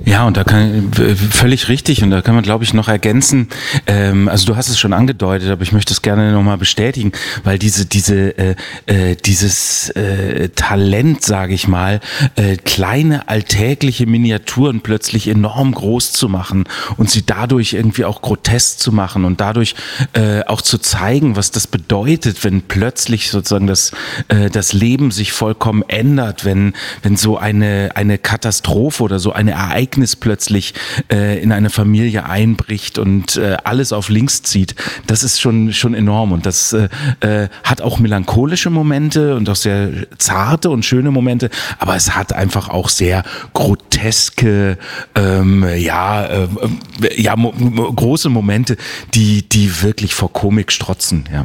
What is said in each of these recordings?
Ja, und da völlig richtig, und da kann man, glaube ich, noch ergänzen, also du hast es schon angedeutet, aber ich möchte es gerne nochmal bestätigen, weil dieses Talent, sage ich mal, kleine alltägliche Miniaturen plötzlich enorm groß zu machen und sie dadurch irgendwie auch grotesk zu machen und dadurch auch zu zeigen, was das bedeutet, wenn plötzlich sozusagen das Leben sich vollkommen ändert, wenn so eine Katastrophe oder so ein Ereignis plötzlich in eine Familie einbricht und alles auf links zieht. Das ist schon enorm, und das hat auch melancholische Momente und auch sehr zarte und schöne Momente, aber es hat einfach auch sehr groteske, große Momente, die wirklich vor Komik strotzen. Ja.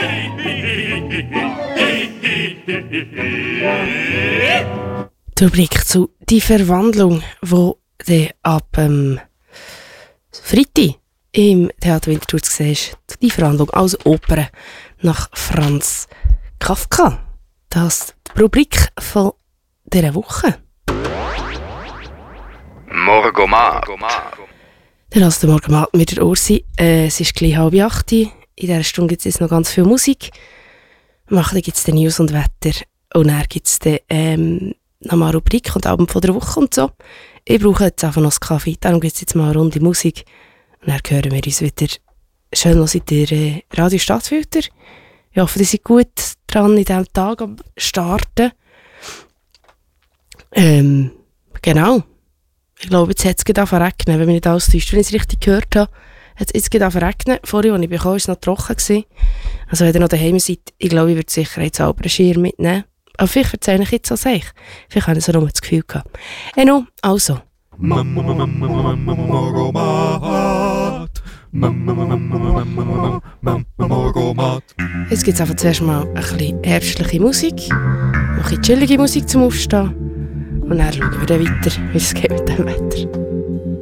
Der Blick zu «Die Verwandlung», wo der ab Freitag im Theater Winterthur zu sehen ist. «Die Verwandlung» als Oper nach Franz Kafka. Das ist die Rubrik von dieser Woche. Morgomat. Dann hast du Morgomat mit der Ursi. Es ist gleich 7:30. In dieser Stunde gibt es jetzt noch ganz viel Musik. Am 8. gibt es den News und Wetter. Und dann gibt es nochmal eine Rubrik und Album von der Woche und so. Ich brauche jetzt einfach noch einen Kaffee. Darum gibt es jetzt mal eine Runde Musik. Und dann hören wir uns wieder. Schön, dass ihr Radio Stadtfilter. Ich hoffe, ihr seid gut dran in diesem Tag am Starten. Genau. Ich glaube, jetzt hat es gerade angefangen, wenn mich nicht alles täuscht. Wenn ich es richtig gehört habe, hat es jetzt gerade angefangen. Vorher, als ich bekam, war es noch trocken. Also wenn ihr noch daheim seid, ich glaube, ich würde sicherheitshalber einen Schirm mitnehmen. Aber vielleicht erzähle ich jetzt was euch. Vielleicht habe ich so das Gefühl gehabt. Also. Jetzt gibt es einfach zuerst mal ein bisschen herbstliche Musik, ein bisschen chillige Musik zum Aufstehen. Und dann schauen wir dann weiter, wie es geht mit dem Wetter.